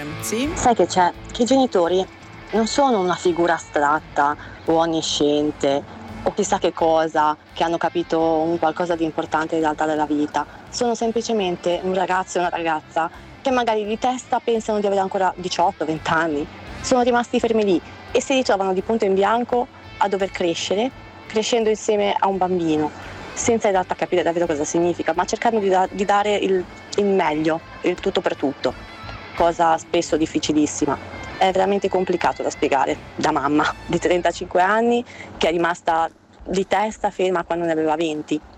Sì? Sai che c'è? Che i genitori non sono una figura astratta o onnisciente o chissà che cosa, che hanno capito un qualcosa di importante in realtà della vita. Sono semplicemente un ragazzo e una ragazza che magari di testa pensano di avere ancora 18-20 anni. Sono rimasti fermi lì e si ritrovano di punto in bianco a dover crescere, crescendo insieme a un bambino, senza in realtà capire davvero cosa significa, ma cercando di dare il meglio, il tutto per tutto, cosa spesso difficilissima. È veramente complicato da spiegare da mamma di 35 anni che è rimasta di testa ferma quando ne aveva 20.